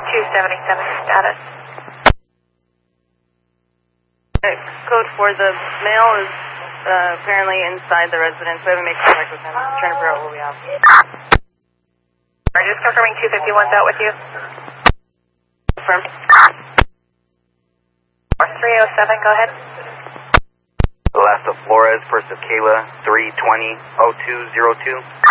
277 status. Code 4, the male is apparently inside the residence. We haven't made contact with him. I'm trying to figure out what we have. Are you just confirming 251's out with you? Confirm. 307, go ahead. Last of Flores, first of Kayla, 320-0202.